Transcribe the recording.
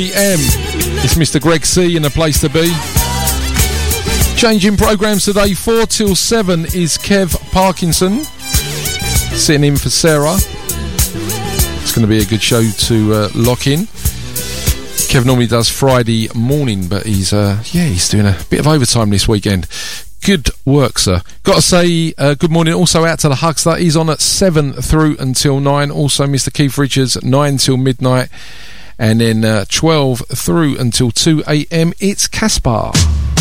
PM. It's Mr. Greg C in A Place to Be. Changing programmes today, 4 till 7 is Kev Parkinson, sitting in for Sarah. It's going to be a good show to lock in. Kev normally does Friday morning, but he's doing a bit of overtime this weekend. Good work, sir. Got to say good morning also out to the Huckster. He's on at 7 through until 9. Also Mr. Keith Richards, 9 till midnight. And then 12 through until 2 a.m. it's Caspar.